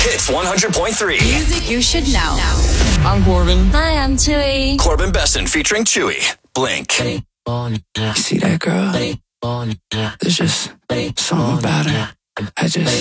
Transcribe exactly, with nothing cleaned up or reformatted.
Hits one hundred point three. Music you should know. I'm Corbin. Hi, I'm Chewy. Corbin Besson featuring Chewy. Blink. You see that girl? There's just something about her. I just